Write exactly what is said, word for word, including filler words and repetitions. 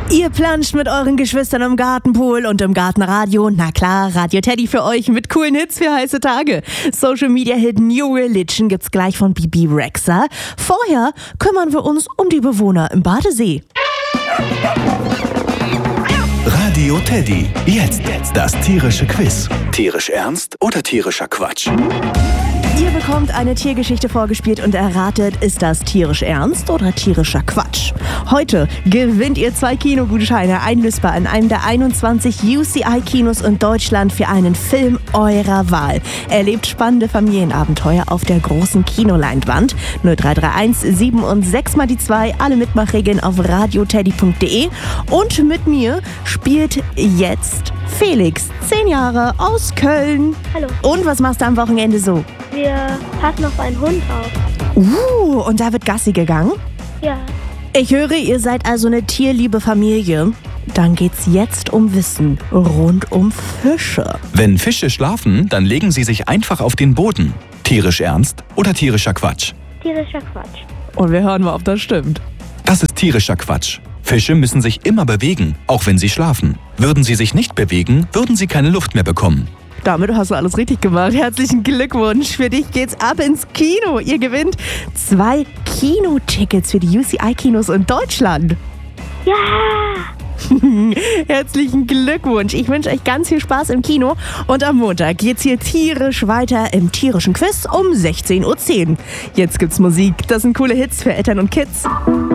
Ihr planscht mit euren Geschwistern im Gartenpool und im Gartenradio. Na klar, Radio Teddy für euch mit coolen Hits für heiße Tage. Social Media Hit New Religion gibt's gleich von Bibi Rexha. Vorher kümmern wir uns um die Bewohner im Badesee. Radio Teddy. Jetzt das tierische Quiz. Tierisch ernst oder tierischer Quatsch? Ihr bekommt eine Tiergeschichte vorgespielt und erratet, ist das tierisch ernst oder tierischer Quatsch? Heute gewinnt ihr zwei Kinogutscheine, einlösbar in einem der einundzwanzig U C I-Kinos in Deutschland für einen Film eurer Wahl. Erlebt spannende Familienabenteuer auf der großen Kinoleinwand. null drei drei eins sieben und sechs mal die zwei, alle Mitmachregeln auf radioteddy punkt de. Und mit mir spielt jetzt Felix, zehn Jahre, aus Köln. Hallo. Und was machst du am Wochenende so? Wir passen auf einen Hund auf. Uh, und da wird Gassi gegangen? Ja. Ich höre, ihr seid also eine tierliebe Familie. Dann geht's jetzt um Wissen rund um Fische. Wenn Fische schlafen, dann legen sie sich einfach auf den Boden. Tierisch ernst oder tierischer Quatsch? Tierischer Quatsch. Und wir hören mal, ob das stimmt. Das ist tierischer Quatsch. Fische müssen sich immer bewegen, auch wenn sie schlafen. Würden sie sich nicht bewegen, würden sie keine Luft mehr bekommen. Damit hast du alles richtig gemacht. Herzlichen Glückwunsch. Für dich geht's ab ins Kino. Ihr gewinnt zwei Kinotickets für die U C I-Kinos in Deutschland. Ja! Herzlichen Glückwunsch. Ich wünsche euch ganz viel Spaß im Kino. Und am Montag geht's hier tierisch weiter im tierischen Quiz um sechzehn Uhr zehn. Jetzt gibt's Musik. Das sind coole Hits für Eltern und Kids.